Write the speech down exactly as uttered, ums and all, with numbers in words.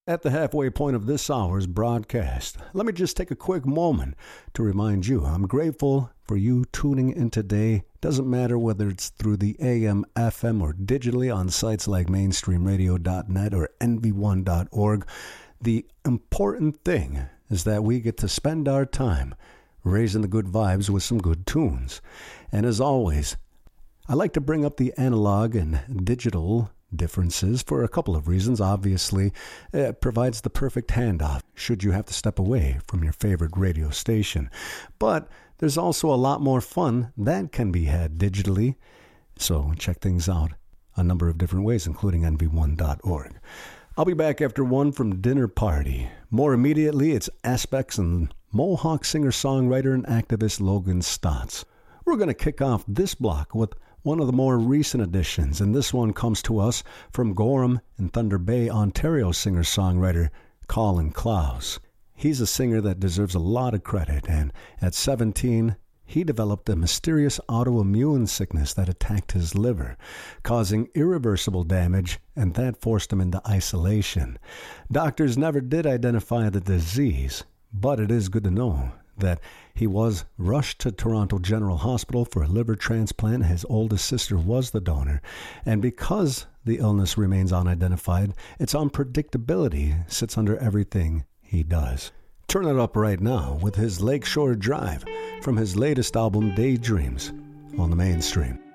At the halfway point of this hour's broadcast, let me just take a quick moment to remind you I'm grateful for you tuning in today. Doesn't matter whether it's through the A M, F M, or digitally on sites like mainstream radio dot net or N V one dot org. The important thing is that we get to spend our time raising the good vibes with some good tunes. And as always, I like to bring up the analog and digital differences for a couple of reasons. Obviously, it provides the perfect handoff should you have to step away from your favorite radio station. But there's also a lot more fun that can be had digitally. So check things out a number of different ways, including N V one dot org. I'll be back after one from Dinner Party. More immediately, it's Aspects and Mohawk singer-songwriter and activist Logan Stotts. We're going to kick off this block with one of the more recent additions, and this one comes to us from Gorham and Thunder Bay, Ontario singer-songwriter Colin Clowes. He's a singer that deserves a lot of credit, and at seventeen, he developed a mysterious autoimmune sickness that attacked his liver, causing irreversible damage, and that forced him into isolation. Doctors never did identify the disease, but it is good to know that he was rushed to Toronto General Hospital for a liver transplant. His oldest sister was the donor. And because the illness remains unidentified, its unpredictability sits under everything he does. Turn it up right now with his Lakeshore Drive from his latest album, Daydreams, on the Mainstream.